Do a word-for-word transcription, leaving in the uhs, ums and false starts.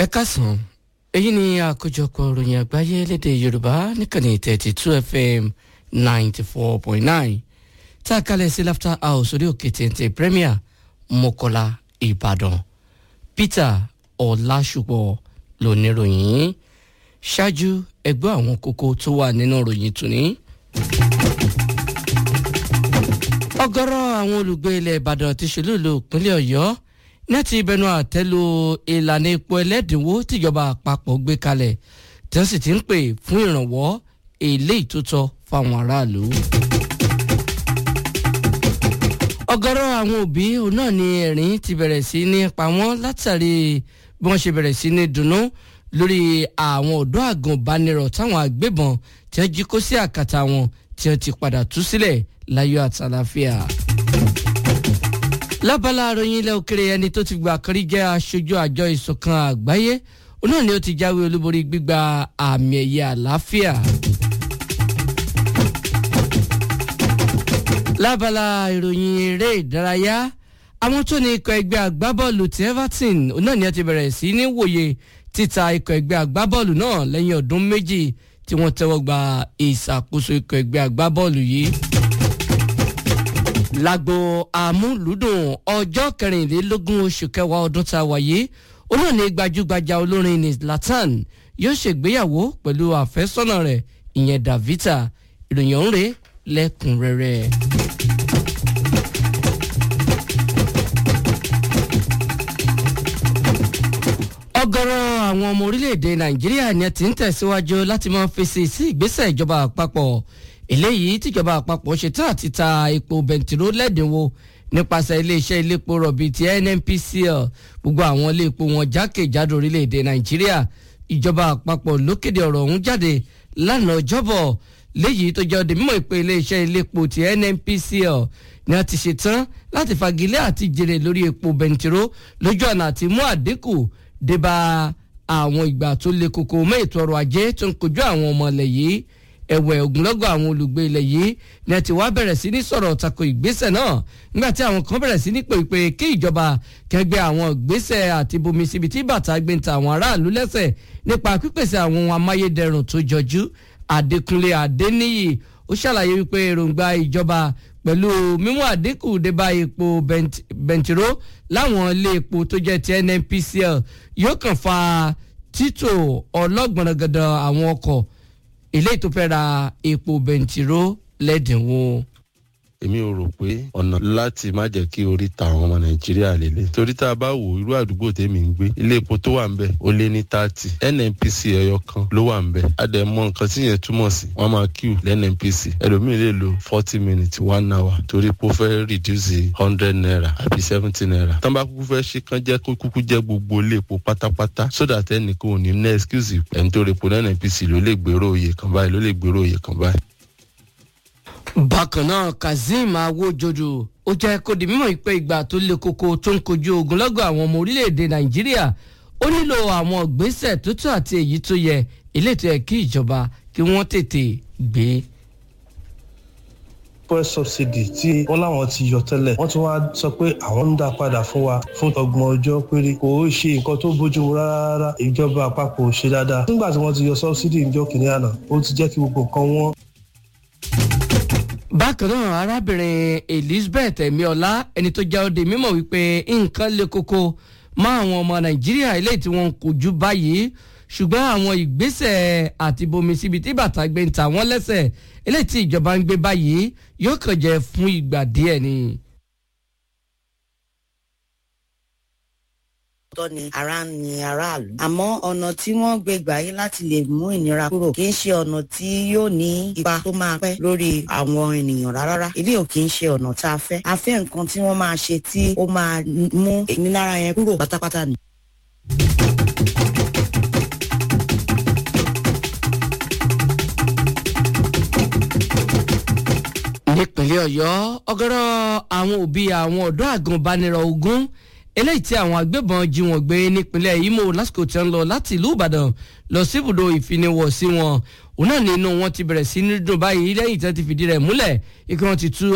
ẹ káàsán èyí ni àkójọpọ̀ ìròyìn àgbáyé lédè yorùbá níkànnì thirty two f m ninety four point nine tá a kalẹ̀ sí laughter house orí òkè téńté premier mọ́kọ́lá ìbàdàn peter ọlásùpọ̀ lóníròyìn ṣáájú ẹgbẹ́ àwọn kókó tó wà nínú ìròyìn tòní. ọ̀gọ̀rọ̀ àwọn olùgbé ilẹ̀ ìbàdàn ti ṣèlúlù ìpínlẹ̀ ọ̀yọ́ láti ìbẹnu àtẹ́lu ìlànà epo ẹlẹ́dínwó tíjọba àpapọ̀ gbé kalẹ̀ tí wọ́n sì ti ń pè fún ìrànwọ́ èlé ìtótọ́ fáwọn aráàlú. ọ̀gọ̀rọ̀ àwọn òbí òun náà ni ẹ̀rín ti bẹ̀rẹ̀ sí ní pa wọ́n látàrí bí wọ́n ṣe bẹ̀rẹ̀ sí ní dunnú lórí àwọn ọ̀dọ́ àgùnbánirọ̀ táwọn agbébọn tí wọ́n jí kó sí àkàtà wọn tí wọ́n ti padà tú sílẹ̀ láyọ̀ àtàlàfíà. lábala àròyìn ilẹ̀ òkèrè ẹni tó ti gbà kárí jẹ́ aṣojú àjọ ìṣọ̀kan àgbáyé òun náà ni ó ti jáwé olúborí gbígba àmì ẹ̀yẹ àlàáfíà. lábala ìròyìn eré ìdárayá àwọn tó ní ikọ̀ ẹgbẹ́ agbábọ́ọ̀lù ti everton òun náà ni ó ti bẹ̀rẹ̀ sí ní wòye títa ikọ̀ ẹgbẹ́ agbábọ́ọ̀lù náà lẹ́yìn ọdún méjì tí wọ́n tẹ́wọ́ gba ìṣàkóso ikọ̀ ẹgbẹ́ agbábọ́ọ̀lù yìí. lágbo àmúlùdùn ọjọ́ kẹrìnlélógún oṣù kẹwàá ọdún tá a wà yìí olóòní gbajúgbajà olórin ní Zlatan yóò ṣègbéyàwó pẹ̀lú àfẹ́sọ́nà rẹ̀ ìyẹn Davita ìròyìn ọ̀hún rèé lẹ́kùnrẹ́rẹ́. ọ̀gọ̀rọ̀ àwọn ọmọ orílẹ̀-èdè nàìjíríà ni ti ń tẹ̀síwájú láti máa fèsì sí ìgbésẹ̀ ìjọba àpapọ̀ eléyìí tíjọba àpapọ̀ ṣetán àti ta epo bẹntiró lẹ́dínwó nípasẹ̀ iléeṣẹ́ iléepo rọ̀bì ti N N P C L gbogbo àwọn iléepo wọn jákèjádò orílẹ̀-èdè nàìjíríà ìjọba àpapọ̀ ló kéde ọ̀rọ̀ ọ̀hún jáde lánàá ọjọ́bọ̀ léyìí tó jẹ́ ọdẹ mímọ́ ìpè iléeṣẹ́ iléepo ti N N P C L ni a ti ṣetán láti fagilé àti jèrè lórí epo bẹntiró lójú ọ̀nà àti mú àdínkù débà àwọn ìgbà tó le koko mọ́ ètò ọrọ̀ ajé tó ń kojú àwọn ọmọ ilẹ̀ yìí ẹ̀wẹ̀ ogunlọ́gọ̀ àwọn olùgbé ilẹ̀ yìí ni a ti wá bẹ̀rẹ̀ sí ní sọ̀rọ̀ tako ìgbésẹ̀ náà nígbà tí àwọn kan bẹ̀rẹ̀ sí ní pè pé kí ìjọba kẹgbẹ́ àwọn ìgbésẹ̀ àti bomi síbi tí bàtà gbé ń ta àwọn aráàlú lẹ́sẹ̀ nípa pípèsè àwọn ohun amáyédẹrùn tó jọjú. Adékúnlé Adéníyì ó ṣàlàyé wípé èròǹgbà ìjọba pẹ̀lú mímú àdínkù débà epo bẹntiró láwọn ilé epo tó jẹ́ ti N N P C L yóò kàn fa títò ọlọ́gbọ̀nràgàdà àwọn ọkọ̀ eléyìí tó fẹ́ ra epo bẹntiró lẹ́dínwó. èmi ò rò pé ọ̀nà láti má jẹ́ kí orí ta àwọn ọmọ nàìjíríà lélẹ̀ torí tá a bá wò irú àdúgbò tèmi ń gbé ilé epo tó wà ń bẹ̀ ó lé ní thirty N N P C ẹyọ kan ló wà ń bẹ̀ àdẹ̀mọ nǹkan tí yẹn túmọ̀ sí wọ́n máa queue lẹ́ N N P C ẹlòmíì lè lo forty minutes one hour torí pé ó fẹ́ reduce hundred naira àbí seventy naira tán bá kúkú fẹ́ ṣe kán jẹ́ kó kúkú jẹ́ gbogbo ilé epo pátápátá so that ẹnìkan ò ní ní excuse ẹni tó repo N N P C ló lè gbèrò òye kan báyìí ló lè gbèrò òye kan báyìí. bákan náà Kazeem Awojojo ó jẹ́ kó di mímọ̀ pé ìgbà tó le koko tó ń kojú ogunlọ́gọ̀ àwọn ọmọ orílẹ̀-èdè nàìjíríà ó nílò àwọn ìgbésẹ̀ tó tó àti èyí tó yẹ eléyìí tó yẹ kí ìjọba kí wọ́n tètè gbé. fuel subsidy tí wọ́n láwọn ti yọ tẹ́lẹ̀ wọ́n tún wá sọ pé àwọn ń dá padà fún wa fún ọgbọ̀n ọjọ́ péré kò ó ṣe nǹkan tó bójúmu rárá ìjọba àpapọ̀ ò ṣe dáadáa nígbà tí wọ́n ti yọ subsidy níjọ́ kìnìún àná ó ti jẹ́ kí gbogbo nǹkan wọ́n. bákan náà arábìnrin Elizabeth Emiola ẹni tó jẹ́ òde mímọ̀ wípé nǹkan le koko mọ́ àwọn ọmọ nàìjíríà eléyìí tí wọ́n ń kojú báyìí ṣùgbọ́n àwọn ìgbésẹ̀ àti bomi síbi tí bàtà gbé ń ta wọ́n lẹ́sẹ̀ eléyìí tí ìjọba ń gbé báyìí yóò kàn jẹ́ fún ìgbà díẹ̀ ni. tọ́ ni ara ń ni aráàlú. àmọ́ ọ̀nà tí wọ́n gbé gbà yí láti lè mú ìnira kúrò kì í ṣe ọ̀nà tí yóò ní ipa tó máa pẹ́ lórí àwọn ènìyàn rárá. ilé ò kì í ṣe ọ̀nà tá a fẹ́. a fẹ́ nǹkan tí wọ́n máa ṣe tí ó máa mú ìnilára yẹn kúrò pátápátá ni. nípínlẹ̀ ọ̀yọ́ ọ̀gọ̀rọ̀ àwọn òbí àwọn ọ̀dọ́ àgùnbánirọ̀ ogun eléyìí tí àwọn agbébọn jí wọn gbé nípínlẹ̀ Imo lásìkò tí wọ́n lọ láti ìlú Ìbàdàn lọ sí ibùdó ìfiniwọ̀sí wọn òun náà nínú wọn ti bẹ̀rẹ̀ sí ní dùn báyìí lẹ́yìn tí wọ́n ti fìdí rẹ̀ múlẹ̀ ikú wọn ti tú